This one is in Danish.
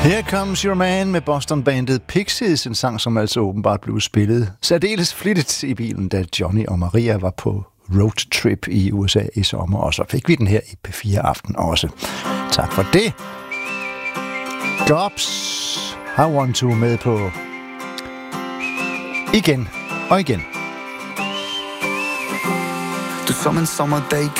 Here Comes Your Man med Boston-bandet Pixies, en sang, som altså åbenbart blev spillet særdeles flittigt i bilen, da Johnny og Maria var på roadtrip i USA i sommer, og så fik vi den her i P4 Aften også. Tak for det. Drops har One Two med på igen og igen. Du som en sommerdag